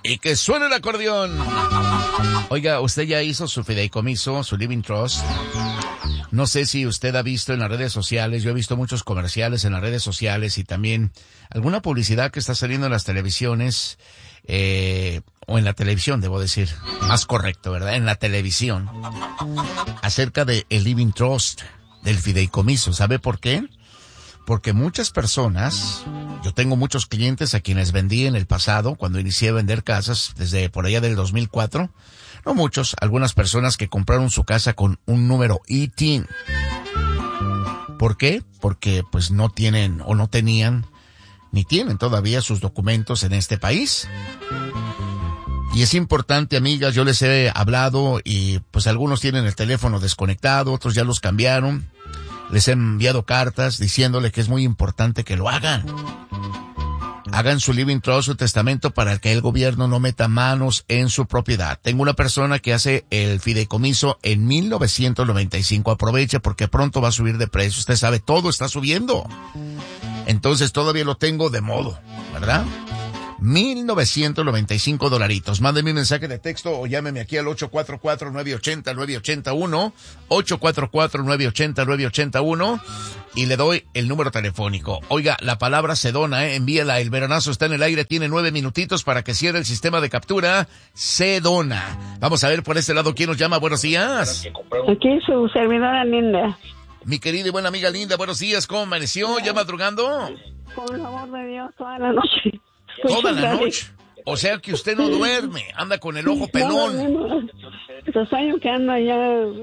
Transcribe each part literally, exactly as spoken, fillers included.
Y que suene el acordeón. Oiga, usted ya hizo su fideicomiso, su Living Trust. No sé si usted ha visto en las redes sociales, yo he visto muchos comerciales en las redes sociales y también alguna publicidad que está saliendo en las televisiones, eh, o en la televisión, debo decir, más correcto, ¿verdad? En la televisión, acerca de el Living Trust, del fideicomiso. ¿Sabe por qué? Porque muchas personas, yo tengo muchos clientes a quienes vendí en el pasado, cuando inicié a vender casas, desde por allá del dos mil cuatro, no muchos, algunas personas que compraron su casa con un número I T I N. ¿Por qué? Porque pues no tienen o no tenían, ni tienen todavía sus documentos en este país. Y es importante, amigas, yo les he hablado y pues algunos tienen el teléfono desconectado, otros ya los cambiaron. Les he enviado cartas diciéndole que es muy importante que lo hagan. Hagan su Living Trust, su testamento, para que el gobierno no meta manos en su propiedad. Tengo una persona que hace el fideicomiso en mil novecientos noventa y cinco. Aproveche porque pronto va a subir de precio. Usted sabe, todo está subiendo. Entonces todavía lo tengo de modo, ¿verdad? mil novecientos noventa y cinco dolaritos. Mándeme un mensaje de texto o llámeme aquí al ocho cuatro cuatro, nueve ocho cero, nueve ocho uno, ocho cuatro cuatro, nueve ocho cero, nueve ocho uno, y le doy el número telefónico. Oiga, la palabra Sedona, eh, envíela, el veranazo está en el aire, tiene nueve minutitos para que cierre el sistema de captura. Sedona. Vamos a ver por este lado quién nos llama. Buenos días. Aquí su servidora Linda. Mi querida y buena amiga Linda, buenos días. ¿Cómo amaneció? ¿Ya madrugando? Con el favor de Dios, toda la noche. Toda la noche. O sea que usted no duerme, anda con el ojo pelón. No, no, no. Los años que ando allá,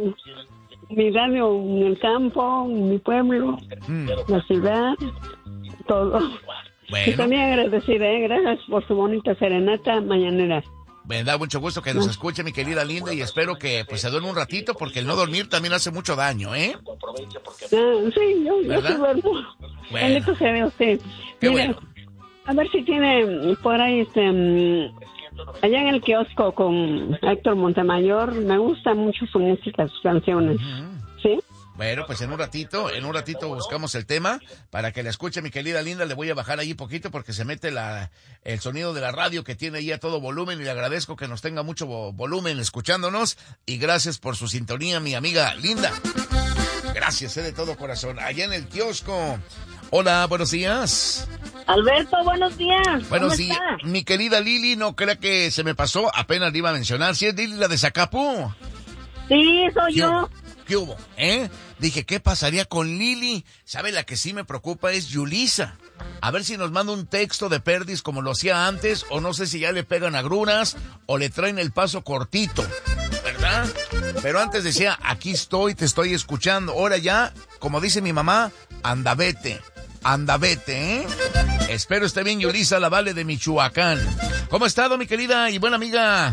mi radio en el campo, en mi pueblo, mm. la ciudad, todo. Bueno. Y también agradecida, ¿eh? Gracias por su bonita serenata mañanera. Me da mucho gusto que nos escuche, mi querida Linda, y espero que pues se duerma un ratito, porque el no dormir también hace mucho daño, ¿eh? Ah, sí, yo, yo sí duermo. Bueno. Bendito sea usted. Qué Mire, bueno. A ver si tiene por ahí, este, allá en el kiosco con Héctor Montemayor, me gusta mucho su música, sus canciones, uh-huh. ¿Sí? Bueno, pues en un ratito, en un ratito buscamos el tema para que la escuche mi querida Linda. Le voy a bajar ahí poquito porque se mete la el sonido de la radio que tiene ahí a todo volumen, y le agradezco que nos tenga mucho volumen escuchándonos, y gracias por su sintonía, mi amiga Linda. Gracias, eh, de todo corazón. Allá en el kiosco. Hola, buenos días. Alberto, buenos días. Buenos días. Mi querida Lili, no crea que se me pasó, apenas le iba a mencionar. ¿Sí es Lili la de Zacapu? Sí, soy ¿Qué yo. Hubo? ¿Qué hubo? ¿Eh? Dije, ¿qué pasaría con Lili? ¿Sabe? La que sí me preocupa es Yulisa. A ver si nos manda un texto de Perdis como lo hacía antes, o no sé si ya le pegan agruras o le traen el paso cortito, ¿verdad? Pero antes decía, aquí estoy, te estoy escuchando. Ahora ya, como dice mi mamá, anda vete, anda vete, ¿eh? Espero esté bien Yulisa, la Vale de Michoacán. ¿Cómo ha estado, mi querida y buena amiga?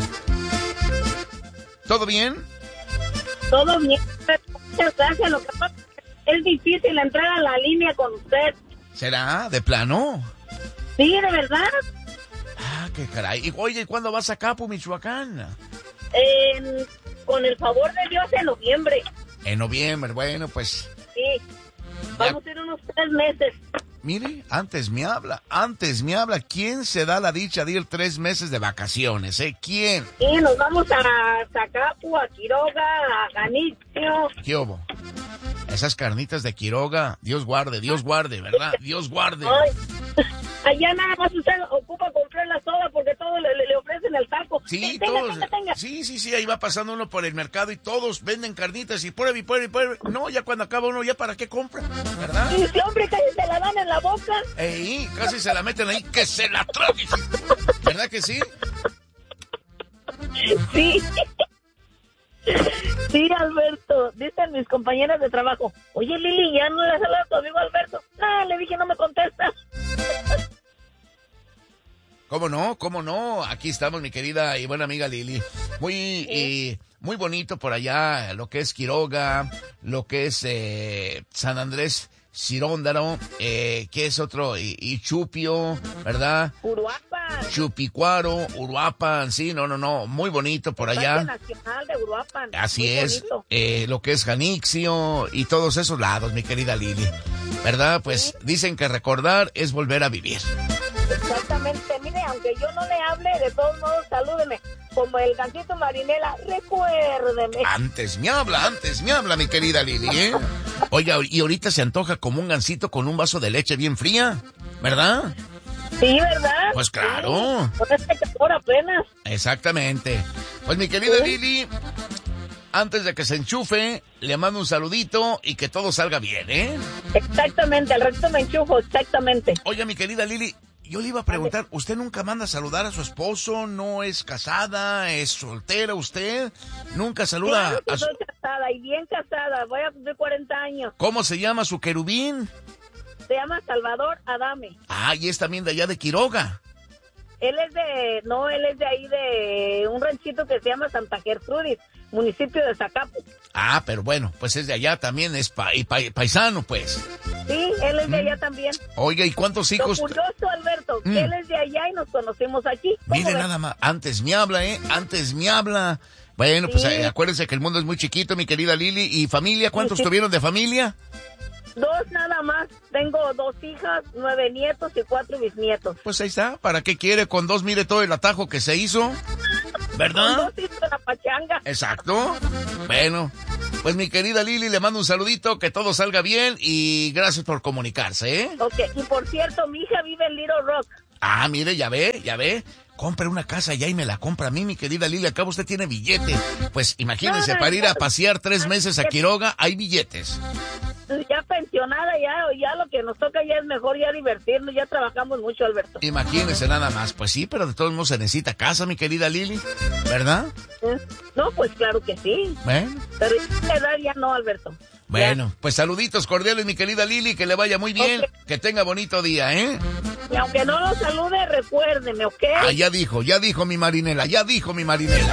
¿Todo bien? Todo bien, muchas gracias. Lo que pasa es que es difícil entrar a la línea con usted. ¿Será? ¿De plano? Sí, de verdad. Ah, qué caray. Y, oye, ¿cuándo vas a Capu, Michoacán? Eh, con el favor de Dios, en noviembre. En noviembre, bueno, pues... Sí, vamos ya. A ir unos tres meses. Mire, antes me habla, antes me habla. ¿Quién se da la dicha de ir tres meses de vacaciones, eh? ¿Quién? Sí, nos vamos a Zacapu, a Quiroga, a Janitzio. ¿Qué hubo? Esas carnitas de Quiroga, Dios guarde, Dios guarde, ¿verdad? Dios guarde. Ay, allá nada más usted ocupa comprar la soda porque todo le, le, le ofrecen el taco. Sí, tenga, todos. tenga, tenga. Sí, sí, sí, ahí va pasando uno por el mercado y todos venden carnitas y pruebe y pruebe y pruebe. No, ya cuando acaba uno, ¿ya para qué compra? ¿Verdad? Y ese hombre casi se la dan en la boca. Ey, casi se la meten ahí, que se la trague. ¿Verdad que sí? Sí. Sí, Alberto, dicen mis compañeras de trabajo, oye, Lili, ¿ya no le has hablado a tu amigo Alberto? Ah, le dije, no me contesta. ¿Cómo no? ¿Cómo no? Aquí estamos, mi querida y buena amiga Lili. Muy, sí. eh, muy bonito por allá, lo que es Quiroga, lo que es eh, San Andrés Ciróndaro, eh, que es otro, y, y Chupio, ¿verdad? Uruapan. Chupicuaro, Uruapan, sí, no, no, no, muy bonito por allá. El Parque Nacional de Uruapan. Así muy es, eh, lo que es Janixio y todos esos lados, mi querida Lili, ¿verdad? Pues sí. Dicen que recordar es volver a vivir. Exactamente, mire, aunque aunque yo no le hable, de todos modos, salúdeme. Como el Gansito Marinela, recuérdeme. Antes me habla, antes me habla, mi querida Lili, ¿eh? Oiga, y ahorita se antoja como un gansito con un vaso de leche bien fría, ¿verdad? Sí, ¿verdad? Pues claro. Sí, con este calor apenas. Exactamente. Pues mi querida ¿Sí? Lili, antes de que se enchufe, le mando un saludito y que todo salga bien, ¿eh? Exactamente, al resto me enchufo, exactamente. Oiga, mi querida Lili, yo le iba a preguntar, ¿usted nunca manda a saludar a su esposo? ¿No es casada? ¿Es soltera usted? ¿Nunca saluda Claro que a su... soy casada y bien casada, voy a cumplir cuarenta años. ¿Cómo se llama su querubín? Se llama Salvador Adame. Ah, y es también de allá de Quiroga. Él es de, no, él es de ahí de un ranchito que se llama Santa Gertrudis, municipio de Zacapo. Ah, pero bueno, pues es de allá también, es pa y pa paisano, pues. Sí, él es de allá también. Oiga, ¿y cuántos hijos? Lo curioso, Alberto, Mm. que él es de allá y nos conocimos aquí. ¿Cómo Mire ves? nada más, antes me habla, ¿eh? Antes me habla. Bueno, pues Sí. eh, acuérdense que el mundo es muy chiquito, mi querida Lili. ¿Y familia? ¿Cuántos Sí. tuvieron de familia? Dos nada más. Tengo dos hijas, nueve nietos y cuatro bisnietos. Pues ahí está. ¿Para qué quiere? Con dos, mire todo el atajo que se hizo. Con ¿Verdad? dos hijos de la pachanga. Exacto. Bueno, pues mi querida Lili, le mando un saludito, que todo salga bien y gracias por comunicarse, ¿eh? Ok, y por cierto, mi hija vive en Little Rock. Ah, mire, ya ve, ya ve. Compre una casa ya y me la compra a mí, mi querida Lili. Acá usted tiene billete. Pues imagínese, No, no, para ir a no. pasear tres meses a Quiroga, hay billetes. Ya pensionada, ya, ya lo que nos toca ya es mejor ya divertirnos, ya trabajamos mucho, Alberto. Imagínese nada más. Pues sí, pero de todos modos se necesita casa, mi querida Lili. ¿Verdad? ¿Eh? No, pues claro que sí, Bueno, pero ya edad ya no, Alberto. bueno, pues saluditos cordiales, mi querida Lili, que le vaya muy bien, Ok. que tenga bonito día, ¿eh? Y aunque no lo salude, recuérdeme, ¿ok? Ah, ya dijo, ya dijo mi Marinela, ya dijo mi Marinela.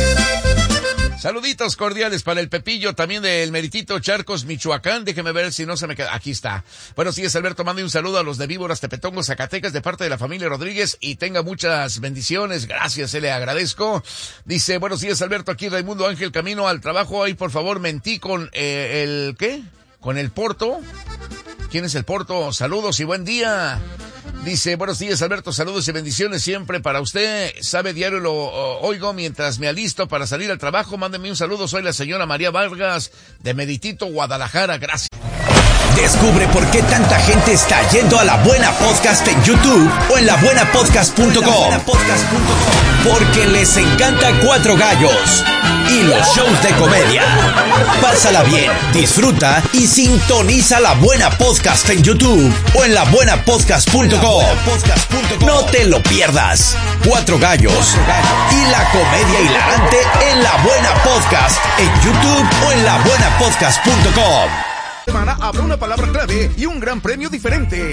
Saluditos cordiales para el Pepillo, también del Meritito Charcos, Michoacán. Déjeme ver si no se me queda. Aquí está. Buenos días, Alberto. Mande un saludo a los de Víboras, Tepetongo, Zacatecas, de parte de la familia Rodríguez, y tenga muchas bendiciones. Gracias, se le agradezco. Dice, buenos días, Alberto. Aquí Raimundo Ángel, camino al trabajo. Ahí, por favor, mentí con eh, el, ¿qué? Con el Porto. ¿Quién es el Porto? Saludos y buen día. Dice, buenos días, Alberto, saludos y bendiciones siempre para usted. Sabe, diario lo o, oigo mientras me alisto para salir al trabajo. Mándeme un saludo, soy la señora María Vargas de Meritito, Guadalajara. Gracias. Descubre por qué tanta gente está yendo a La Buena Podcast en YouTube o en la buena podcast punto com. Porque les encanta Cuatro Gallos y los shows de comedia. Pásala bien, disfruta y sintoniza La Buena Podcast en YouTube o en la buena podcast punto com. No te lo pierdas. Cuatro Gallos y la comedia hilarante en La Buena Podcast en YouTube o en la buena podcast punto com. Semana habrá una palabra clave y un gran premio diferente.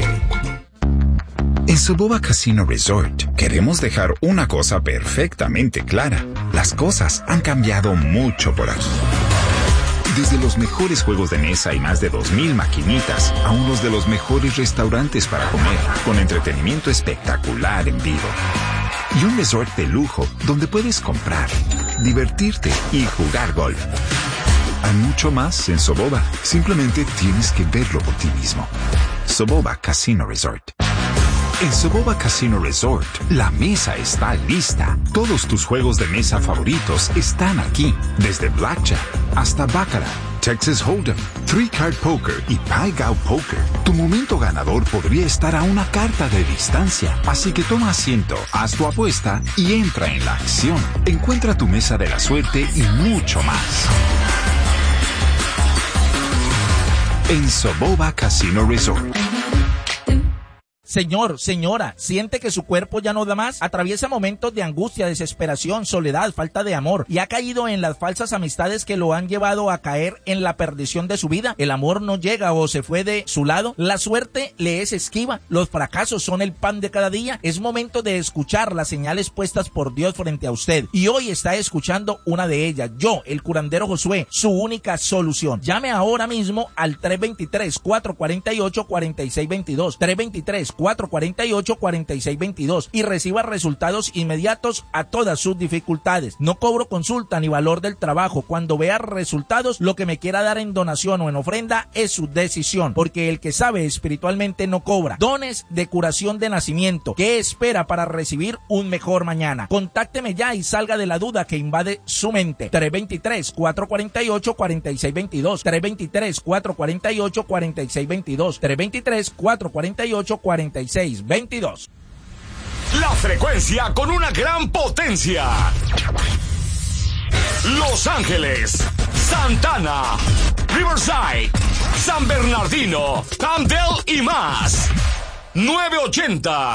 En Soboba Casino Resort queremos dejar una cosa perfectamente clara. Las cosas han cambiado mucho por aquí. Desde los mejores juegos de mesa y más de dos mil maquinitas a unos de los mejores restaurantes para comer, con entretenimiento espectacular en vivo. Y un resort de lujo donde puedes comprar, divertirte y jugar golf. Hay mucho más en Soboba. Simplemente tienes que verlo por ti mismo. Soboba Casino Resort. En Soboba Casino Resort, la mesa está lista. Todos tus juegos de mesa favoritos están aquí. Desde Blackjack hasta Baccarat, Texas Hold'em, Three Card Poker y Pai Gow Poker. Tu momento ganador podría estar a una carta de distancia. Así que toma asiento, haz tu apuesta y entra en la acción. Encuentra tu mesa de la suerte y mucho más en Soboba Casino Resort. Señor, señora, ¿siente que su cuerpo ya no da más? Atraviesa momentos de angustia, desesperación, soledad, falta de amor y ha caído en las falsas amistades que lo han llevado a caer en la perdición de su vida. El amor no llega o se fue de su lado. La suerte le es esquiva. Los fracasos son el pan de cada día. Es momento de escuchar las señales puestas por Dios frente a usted. Y hoy está escuchando una de ellas. Yo, el curandero Josué, su única solución. Llame ahora mismo al tres dos tres, cuatro cuatro ocho, cuatro seis dos dos. tres dos tres, cuatro cuatro ocho, cuatro seis dos dos y reciba resultados inmediatos a todas sus dificultades. No cobro consulta ni valor del trabajo. Cuando vea resultados, lo que me quiera dar en donación o en ofrenda es su decisión, porque el que sabe espiritualmente no cobra. Dones de curación de nacimiento. ¿Qué espera para recibir un mejor mañana? Contácteme ya y salga de la duda que invade su mente. tres dos tres, cuatro cuatro ocho, cuatro seis dos dos, tres dos tres, cuatro cuatro ocho, cuatro seis dos dos, tres dos tres, cuatro cuatro ocho, cuatro seis dos dos. La frecuencia con una gran potencia. Los Ángeles, Santana, Riverside, San Bernardino, Camden y más. nueve ochenta.